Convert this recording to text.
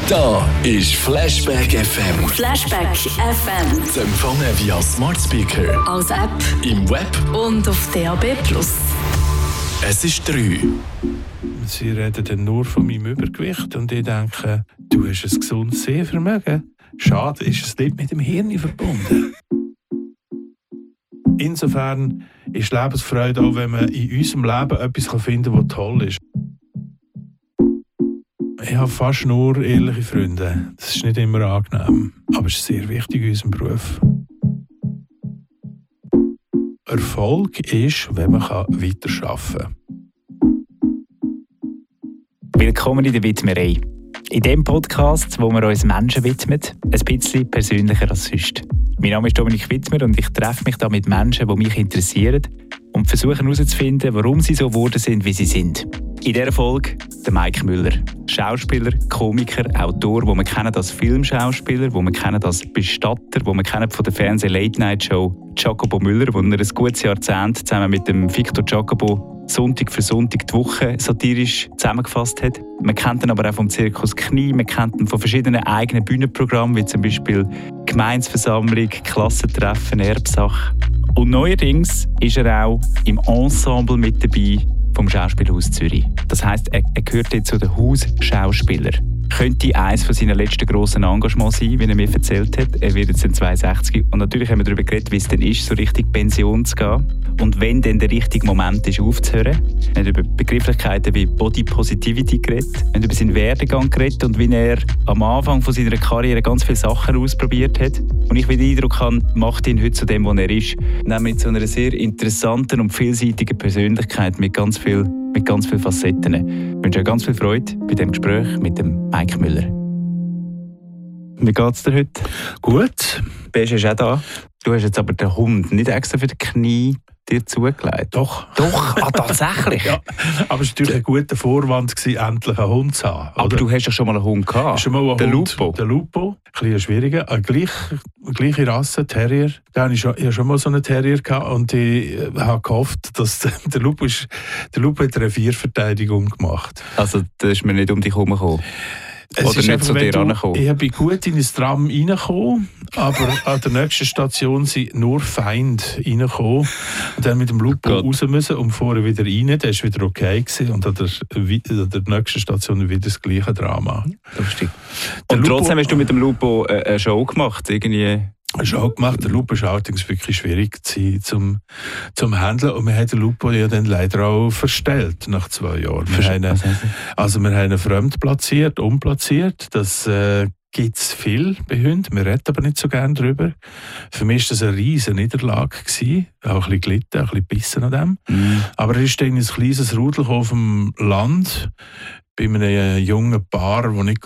Da ist Flashback FM. Flashback FM. Zu empfangen via Smart Speaker, Als App im Web. und auf DAB+. Es ist 3. Sie reden dann nur von meinem Übergewicht und ich denke, du hast ein gesundes Sehvermögen. Schade, ist es nicht mit dem Hirn verbunden. Insofern ist Lebensfreude auch, wenn man in unserem Leben etwas finden kann, was toll ist. Ich habe fast nur ehrliche Freunde. Das ist nicht immer angenehm, aber es ist sehr wichtig in unserem Beruf. Erfolg ist, wenn man weiterarbeiten kann. Willkommen in der Widmerei. In diesem Podcast, wo wir uns Menschen widmen, ein bisschen persönlicher als sonst. Mein Name ist Dominik Wittmer und ich treffe mich da mit Menschen, die mich interessieren und versuche herauszufinden, warum sie so geworden sind, wie sie sind. In dieser Folge der Mike Müller. Schauspieler, Komiker, Autor, den wir kennen als Filmschauspieler, den wir kennen als Bestatter, den wir kennen von der Fernseh-Late-Night-Show Jacobo Müller, wo er ein gutes Jahrzehnt zusammen mit dem Victor Jacobo Sonntag für Sonntag die Woche satirisch zusammengefasst hat. Man kennt ihn aber auch vom Zirkus Knie, man kennt ihn von verschiedenen eigenen Bühnenprogrammen, wie zum Beispiel Gemeinsversammlung, Klassentreffen, Erbsach. Und neuerdings ist er auch im Ensemble mit dabei vom Schauspielhaus Zürich. Das heisst, er gehört jetzt zu den Hausschauspielern. Könnte eines von seinen letzten grossen Engagements sein, wie er mir erzählt hat. Er wird jetzt 62 und natürlich haben wir darüber geredet, wie es denn ist, so richtig Pension zu gehen. Und wenn dann der richtige Moment ist, aufzuhören. Wir haben über Begrifflichkeiten wie Body Positivity geredet. Wir haben über seinen Werdegang geredet und wie er am Anfang von seiner Karriere ganz viele Sachen ausprobiert hat. Und ich den Eindruck habe, macht ihn heute zu dem, was er ist. Nämlich zu einer sehr interessanten und vielseitigen Persönlichkeit mit ganz vielen Facetten. Ich wünsche euch ganz viel Freude bei dem Gespräch mit dem Mike Müller. Wie geht's dir heute? Gut. Bist du auch da? Du hast jetzt aber den Hund nicht extra für die Knie dir zugelegt. Doch. Doch? Ah, tatsächlich? Ja, aber es war natürlich ein guter Vorwand, endlich einen Hund zu haben. Aber du hast ja schon mal einen Hund gehabt. Schon mal den Hund. Lupo. Der Lupo. Ein bisschen schwieriger. Gleiche Rasse, Terrier. Ich hatte schon mal so einen Terrier gehabt und ich habe gehofft, dass der Lupo hat eine Revierverteidigung gemacht. Also da ist mir nicht um dich herumgekommen? Oder nicht zu dir herangekommen? Ich bin gut in das Tram reingekommen, aber an der nächsten Station sind nur Feinde reingekommen. Und dann mit dem Lupo raus müssen und vorher wieder rein. Der war wieder okay gewesen. Und an der nächsten Station wieder das gleiche Drama. Lustig. Und trotzdem hast du mit dem Lupo eine Show gemacht? Irgendwie? Eine Show gemacht. Der Lupo war allerdings wirklich schwierig zum Handeln. Und wir haben den Lupo ja dann leider auch verstellt nach 2 Jahren. Wir haben ihn fremd platziert, umplatziert. Das gibt es viel bei Hunden. Wir reden aber nicht so gerne darüber. Für mich war das eine riesige Niederlage gewesen. Auch ein bisschen gelitten, ein bisschen gebissen an dem. Aber er ist dann in ein kleines Rudel auf dem Land bei einem jungen Paar, das nicht